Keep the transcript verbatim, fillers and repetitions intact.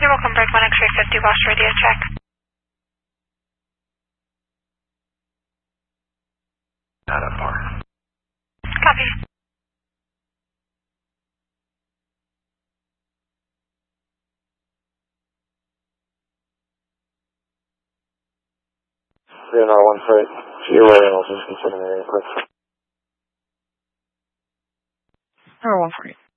welcome, Bird one X-ray fifty, Boss Radio check. Not up par. Copy. Zero nine one three. Zero Reynolds is considering the aircraft. Zero one three.